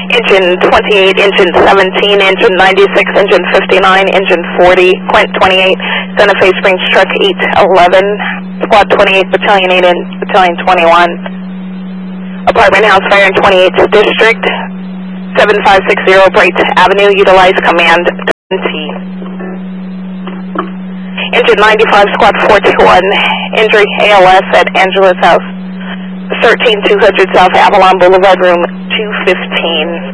Engine 28, engine 17, engine 96, engine 59, engine 40, Quint 28, Santa Fe Springs truck 811, squad 28, battalion 8 and battalion 21. Apartment house fire in 28th district, 7560 Bright Avenue, utilize command T. Engine 95, squad 421, injury ALS at Angela's house, 13200 South Avalon Boulevard, room 215.